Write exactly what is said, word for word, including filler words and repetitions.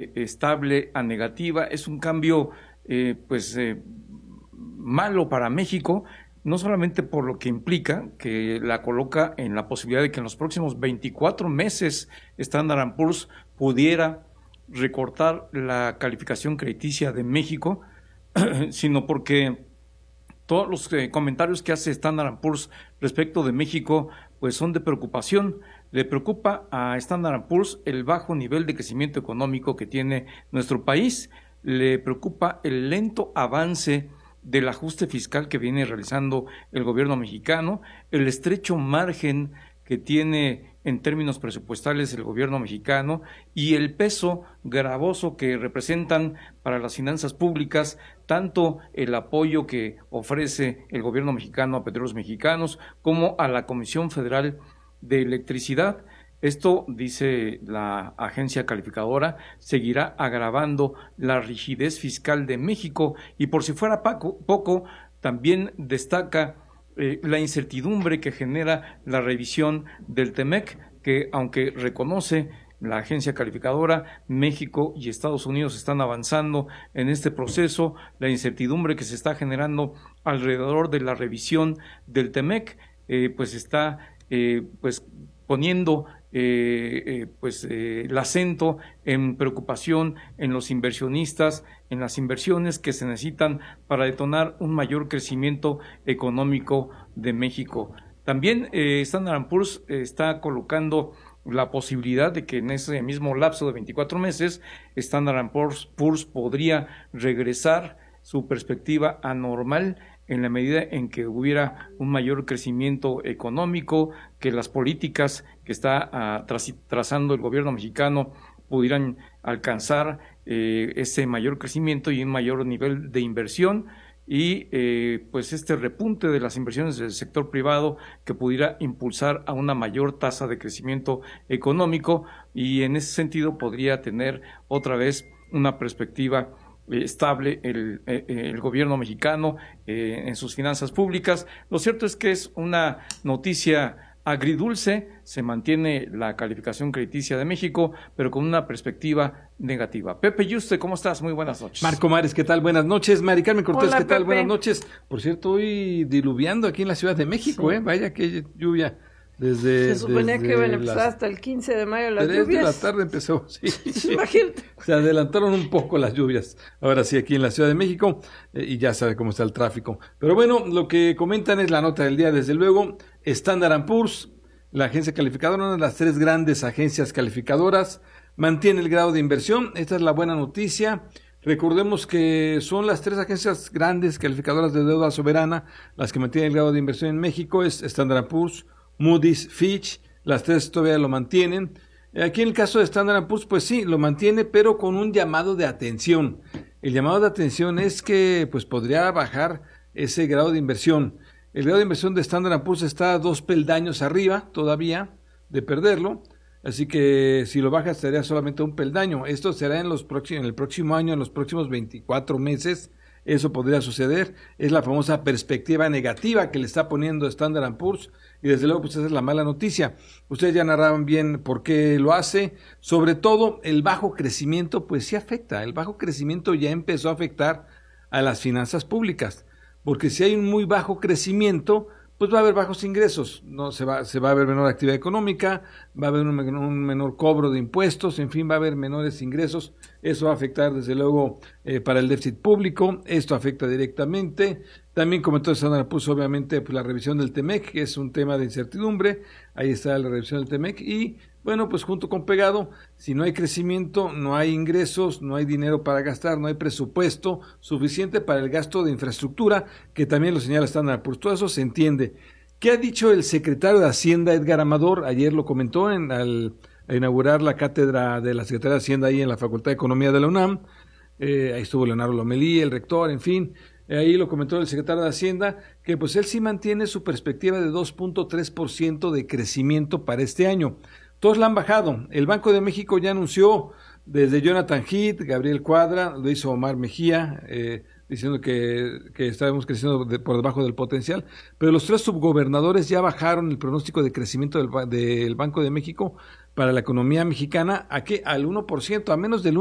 de estable a negativa. Es un cambio eh, pues eh, malo para México, no solamente por lo que implica, que la coloca en la posibilidad de que en los próximos veinticuatro meses Standard and Poor's pudiera recortar la calificación crediticia de México, sino porque todos los eh, comentarios que hace Standard and Poor's respecto de México pues son de preocupación. Le preocupa a Standard and Poor's el bajo nivel de crecimiento económico que tiene nuestro país, le preocupa el lento avance del ajuste fiscal que viene realizando el gobierno mexicano, el estrecho margen que tiene en términos presupuestales el gobierno mexicano y el peso gravoso que representan para las finanzas públicas tanto el apoyo que ofrece el gobierno mexicano a Petróleos Mexicanos como a la Comisión Federal de Electricidad. Esto, dice la agencia calificadora, seguirá agravando la rigidez fiscal de México y por si fuera poco, poco también destaca eh, la incertidumbre que genera la revisión del TEMEC, que aunque reconoce la agencia calificadora, México y Estados Unidos están avanzando en este proceso, la incertidumbre que se está generando alrededor de la revisión del TEMEC, eh, pues está eh, pues poniendo Eh, eh, pues eh, el acento en preocupación en los inversionistas, en las inversiones que se necesitan para detonar un mayor crecimiento económico de México. También eh, Standard and Poor's eh, está colocando la posibilidad de que en ese mismo lapso de veinticuatro meses Standard and Poor's, Poor's podría regresar su perspectiva anormal en la medida en que hubiera un mayor crecimiento económico, que las políticas que está uh, traz, trazando el gobierno mexicano pudieran alcanzar eh, ese mayor crecimiento y un mayor nivel de inversión y eh, pues este repunte de las inversiones del sector privado que pudiera impulsar a una mayor tasa de crecimiento económico y en ese sentido podría tener otra vez una perspectiva estable el, el gobierno mexicano eh, en sus finanzas públicas. Lo cierto es que es una noticia agridulce, se mantiene la calificación crediticia de México, pero con una perspectiva negativa. Pepe Yuste, ¿cómo estás? Muy buenas noches. Marco Mares, ¿qué tal? Buenas noches. Mari Carmen Cortés, Hola, ¿qué tal? Pepe. Buenas noches. Por cierto, hoy diluviando aquí en la Ciudad de México, sí. ¿eh? Vaya que lluvia. Desde, se suponía desde que iban a empezar las hasta el quince de mayo las tres lluvias. de la tarde empezó, sí. Imagínate. Se adelantaron un poco las lluvias, ahora sí aquí en la Ciudad de México, eh, y ya sabe cómo está el tráfico. Pero bueno, lo que comentan es la nota del día, desde luego, Standard and Poor's, la agencia calificadora, una de las tres grandes agencias calificadoras, mantiene el grado de inversión. Esta es la buena noticia. Recordemos que son las tres agencias grandes calificadoras de deuda soberana las que mantienen el grado de inversión en México, es Standard and Poor's, Moody's, Fitch, las tres todavía lo mantienen. Aquí en el caso de Standard and Poor's, pues sí, lo mantiene, pero con un llamado de atención. El llamado de atención es que pues podría bajar ese grado de inversión. El grado de inversión de Standard and Poor's está a dos peldaños arriba todavía de perderlo, así que si lo baja estaría solamente un peldaño. Esto será en, los próximos, en el próximo año, en los próximos veinticuatro meses. Eso podría suceder, es la famosa perspectiva negativa que le está poniendo Standard and Poor's y desde luego pues esa es la mala noticia. Ustedes ya narraban bien por qué lo hace, sobre todo el bajo crecimiento pues sí afecta, el bajo crecimiento ya empezó a afectar a las finanzas públicas, porque si hay un muy bajo crecimiento pues va a haber bajos ingresos, no se va, se va a haber menor actividad económica, va a haber un, un menor cobro de impuestos, en fin, va a haber menores ingresos. Eso va a afectar desde luego eh, para el déficit público, esto afecta directamente. También comentó Standard and Poor's obviamente pues, la revisión del TEMEC, que es un tema de incertidumbre, ahí está la revisión del TEMEC y bueno, pues junto con pegado, si no hay crecimiento, no hay ingresos, no hay dinero para gastar, no hay presupuesto suficiente para el gasto de infraestructura, que también lo señala Standard and Poor's. Todo eso se entiende. ¿Qué ha dicho el secretario de Hacienda, Edgar Amador? Ayer lo comentó en, al a inaugurar la cátedra de la Secretaría de Hacienda ahí en la Facultad de Economía de la UNAM. Eh, ahí estuvo Leonardo Lomelí, el rector, en fin. Eh, ahí lo comentó el secretario de Hacienda, que pues él sí mantiene su perspectiva de dos punto tres por ciento de crecimiento para este año. Todos la han bajado. El Banco de México ya anunció desde Jonathan Heath, Gabriel Cuadra, lo hizo Omar Mejía, eh, diciendo que, que estábamos creciendo de, por debajo del potencial, pero los tres subgobernadores ya bajaron el pronóstico de crecimiento del, del Banco de México para la economía mexicana a que al uno por ciento, a menos del uno por ciento.